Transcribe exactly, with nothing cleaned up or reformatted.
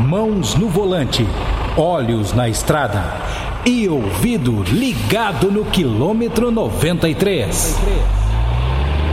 mãos no volante, olhos na estrada e ouvido ligado no quilômetro noventa e três.